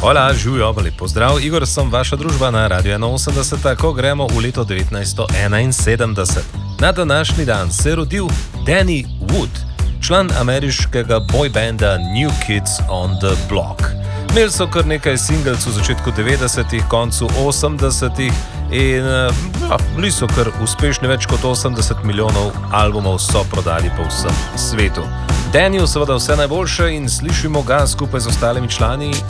Hola, živijo, lep pozdrav. Igor sem, vaša družba na Radio 81, ko gremo v leto 1971. Na današnji dan se je rodil Danny Wood, član ameriškega boybanda New Kids on the Block. Imeli so kar nekaj singlcev v začetku 90-ih, koncu 80-ih in bili so kar uspešni, več kot 80 milijonov albumov so prodali po vsem svetu. Danny seveda vse najboljše in slišimo ga skupaj z ostalimi člani